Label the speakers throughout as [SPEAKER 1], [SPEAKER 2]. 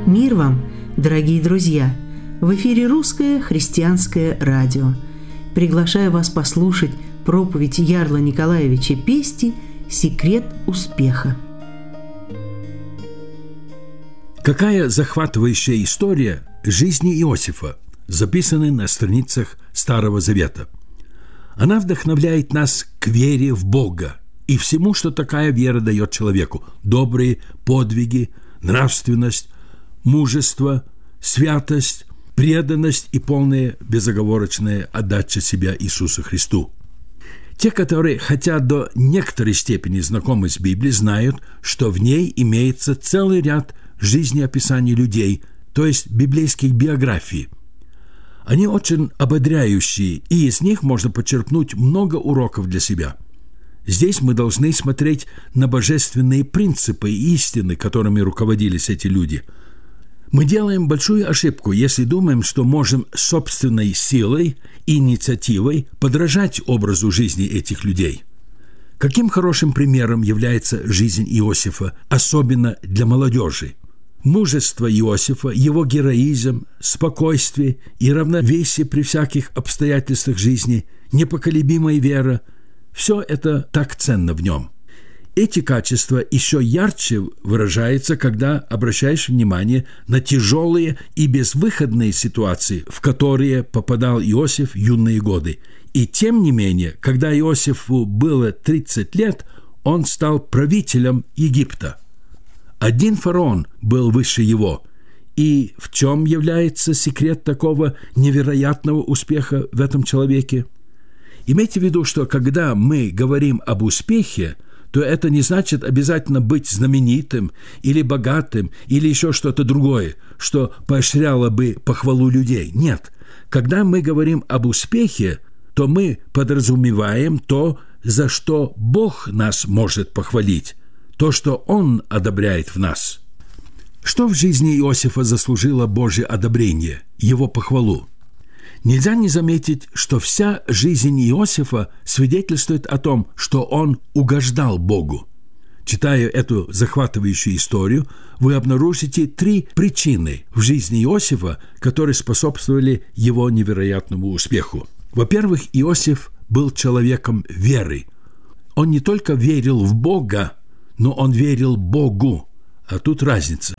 [SPEAKER 1] Мир вам, дорогие друзья! В эфире Русское христианское радио. Приглашаю вас послушать проповедь Ярла Николаевича Пести «Секрет успеха».
[SPEAKER 2] Какая захватывающая история жизни Иосифа, записанная на страницах Старого Завета. Она вдохновляет нас к вере в Бога и всему, что такая вера дает человеку: добрые подвиги, нравственность, мужество, святость, преданность и полная безоговорочная отдача себя Иисусу Христу. Те, которые хотя до некоторой степени знакомы с Библией, знают, что в ней имеется целый ряд жизнеописаний людей, то есть библейских биографий. Они очень ободряющие, и из них можно почерпнуть много уроков для себя. Здесь мы должны смотреть на божественные принципы и истины, которыми руководились эти люди. Мы делаем большую ошибку, если думаем, что можем собственной силой и инициативой подражать образу жизни этих людей. Каким хорошим примером является жизнь Иосифа, особенно для молодежи? Мужество Иосифа, его героизм, спокойствие и равновесие при всяких обстоятельствах жизни, непоколебимая вера – все это так ценно в нем. Эти качества еще ярче выражаются, когда обращаешь внимание на тяжелые и безвыходные ситуации, в которые попадал Иосиф в юные годы. И тем не менее, когда Иосифу было 30 лет, он стал правителем Египта. Один фараон был выше его. И в чем является секрет такого невероятного успеха в этом человеке? Имейте в виду, что когда мы говорим об успехе, то это не значит обязательно быть знаменитым или богатым или еще что-то другое, что поощряло бы похвалу людей. Нет. Когда мы говорим об успехе, то мы подразумеваем то, за что Бог нас может похвалить, то, что Он одобряет в нас. Что в жизни Иосифа заслужило Божье одобрение, его похвалу? Нельзя не заметить, что вся жизнь Иосифа свидетельствует о том, что он угождал Богу. Читая эту захватывающую историю, вы обнаружите 3 причины в жизни Иосифа, которые способствовали его невероятному успеху. Во-первых, Иосиф был человеком веры. Он не только верил в Бога, но он верил Богу. А тут разница.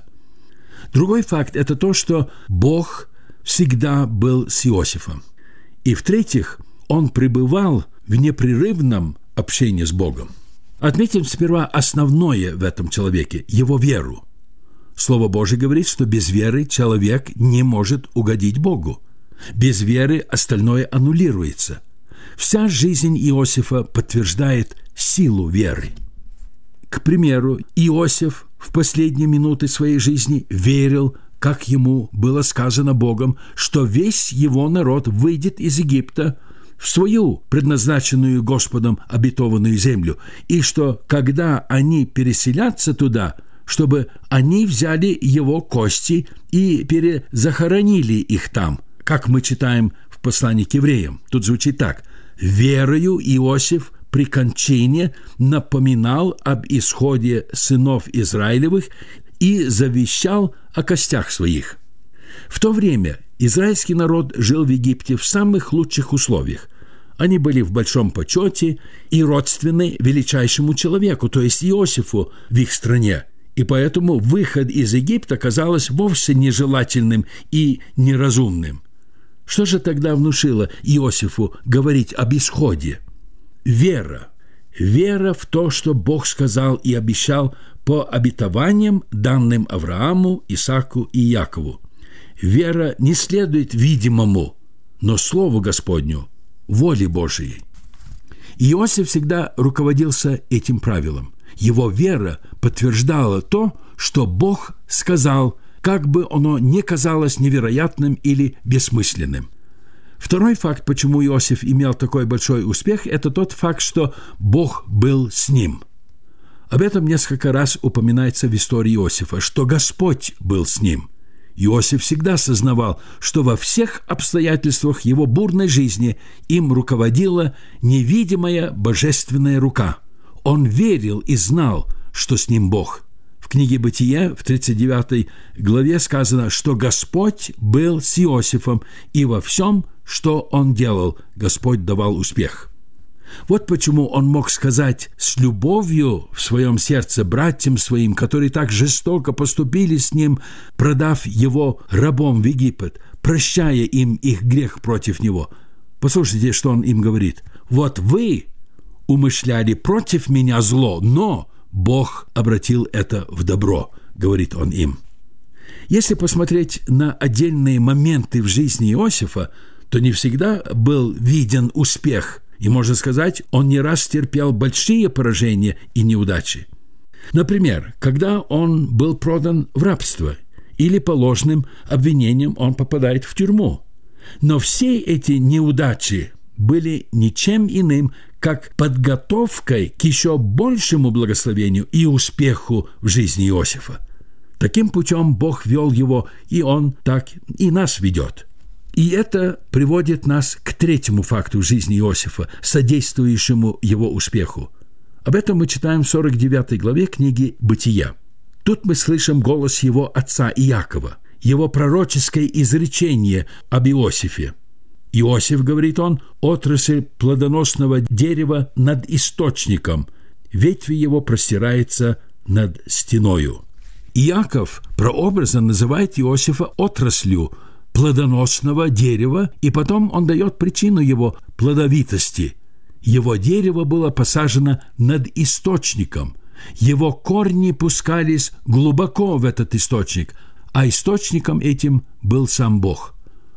[SPEAKER 2] Другой факт – это то, что Бог всегда был с Иосифом. И в-третьих, он пребывал в непрерывном общении с Богом. Отметим сперва основное в этом человеке – его веру. Слово Божие говорит, что без веры человек не может угодить Богу. Без веры остальное аннулируется. Вся жизнь Иосифа подтверждает силу веры. К примеру, Иосиф в последние минуты своей жизни верил, как ему было сказано Богом, что весь его народ выйдет из Египта в свою предназначенную Господом обетованную землю, и что, когда они переселятся туда, чтобы они взяли его кости и перезахоронили их там, как мы читаем в послании к евреям. Тут звучит так: «Верою Иосиф при кончине напоминал об исходе сынов Израилевых и завещал о костях своих». В то время израильский народ жил в Египте в самых лучших условиях. Они были в большом почете и родственны величайшему человеку, то есть Иосифу, в их стране. И поэтому выход из Египта казалось вовсе нежелательным и неразумным. Что же тогда внушило Иосифу говорить об исходе? Вера. Вера в то, что Бог сказал и обещал по обетованиям, данным Аврааму, Исааку и Якову. Вера не следует видимому, но Слову Господню, воле Божией. Иосиф всегда руководился этим правилом. Его вера подтверждала то, что Бог сказал, как бы оно ни казалось невероятным или бессмысленным. Второй факт, почему Иосиф имел такой большой успех, это тот факт, что Бог был с ним. Об этом несколько раз упоминается в истории Иосифа, что Господь был с ним. Иосиф всегда сознавал, что во всех обстоятельствах его бурной жизни им руководила невидимая божественная рука. Он верил и знал, что с ним Бог. В В книге «Бытие» в 39 главе сказано, что Господь был с Иосифом, и во всем, что он делал, Господь давал успех. Вот почему он мог сказать с любовью в своем сердце братьям своим, которые так жестоко поступили с ним, продав его рабом в Египет, прощая им их грех против него. Послушайте, что он им говорит. «Вот вы умышляли против меня зло, но Бог обратил это в добро», — говорит он им. Если посмотреть на отдельные моменты в жизни Иосифа, то не всегда был виден успех, и, можно сказать, он не раз терпел большие поражения и неудачи. Например, когда он был продан в рабство, или по ложным обвинениям он попадает в тюрьму. Но все эти неудачи были ничем иным, как подготовкой к еще большему благословению и успеху в жизни Иосифа. Таким путем Бог вел его, и Он так и нас ведет. И это приводит нас к третьему факту в жизни Иосифа, содействующему его успеху. Об этом мы читаем в 49 главе книги «Бытия». Тут мы слышим голос его отца Иакова, его пророческое изречение об Иосифе. «Иосиф, — говорит он, — отрасль плодоносного дерева над источником, ветви его простирается над стеною». Иаков прообразно называет Иосифа отраслью плодоносного дерева, и потом он дает причину его плодовитости. Его дерево было посажено над источником, его корни пускались глубоко в этот источник, а источником этим был сам Бог.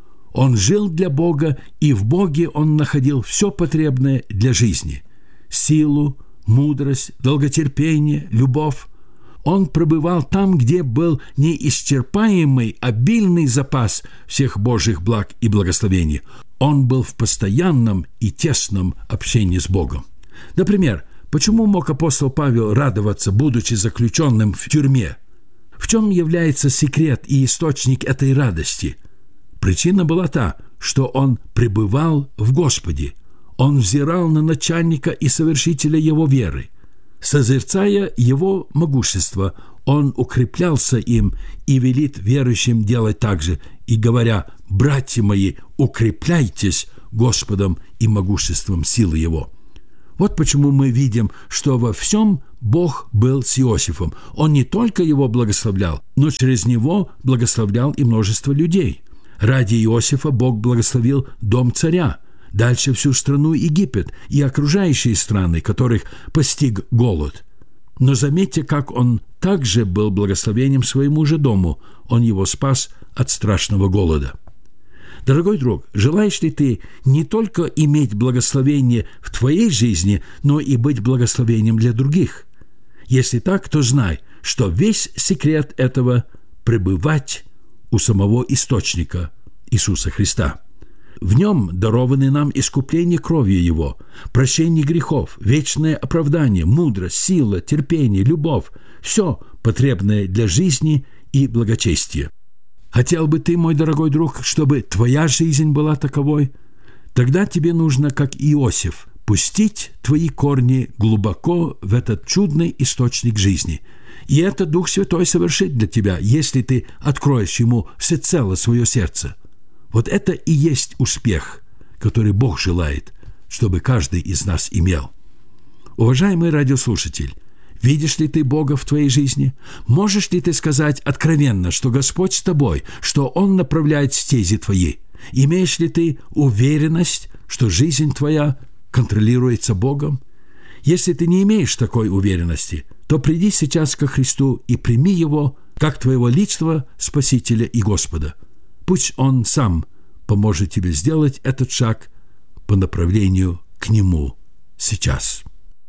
[SPEAKER 2] Он жил для Бога, и в Боге он находил все потребное для жизни – силу, мудрость, долготерпение, любовь. Он пребывал там, где был неисчерпаемый, обильный запас всех Божьих благ и благословений. Он был в постоянном и тесном общении с Богом. Например, почему мог апостол Павел радоваться, будучи заключенным в тюрьме? В чем является секрет и источник этой радости? Причина была та, что он пребывал в Господе. Он взирал на начальника и совершителя его веры. Созерцая его могущество, он укреплялся им и велит верующим делать так же, и говоря: «Братья мои, укрепляйтесь Господом и могуществом силы его». Вот почему мы видим, что во всем Бог был с Иосифом. Он не только его благословлял, но через него благословлял и множество людей. Ради Иосифа Бог благословил дом царя, дальше всю страну Египет и окружающие страны, которых постиг голод. Но заметьте, как он также был благословением своему же дому. Он его спас от страшного голода. Дорогой друг, желаешь ли ты не только иметь благословение в твоей жизни, но и быть благословением для других? Если так, то знай, что весь секрет этого – пребывать у самого источника Иисуса Христа. В нем дарованы нам искупление кровью Его, прощение грехов, вечное оправдание, мудрость, сила, терпение, любовь – все потребное для жизни и благочестия. Хотел бы ты, мой дорогой друг, чтобы твоя жизнь была таковой? Тогда тебе нужно, как Иосиф, пустить твои корни глубоко в этот чудный источник жизни. И это Дух Святой совершит для тебя, если ты откроешь Ему всецело свое сердце. Вот это и есть успех, который Бог желает, чтобы каждый из нас имел. Уважаемый радиослушатель, видишь ли ты Бога в твоей жизни? Можешь ли ты сказать откровенно, что Господь с тобой, что Он направляет стези твои? Имеешь ли ты уверенность, что жизнь твоя контролируется Богом? Если ты не имеешь такой уверенности, то приди сейчас ко Христу и прими Его как твоего личного Спасителя и Господа. Пусть Он сам поможет тебе сделать этот шаг по направлению к Нему сейчас.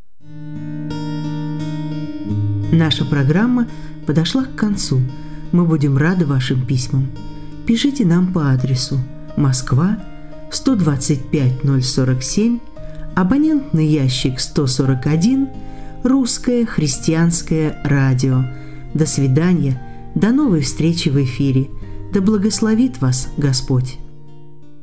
[SPEAKER 1] Наша программа подошла к концу. Мы будем рады вашим письмам. Пишите нам по адресу: Москва, 125-047, абонентный ящик 141, Русское христианское радио. До свидания, до новой встречи в эфире. Да благословит вас Господь!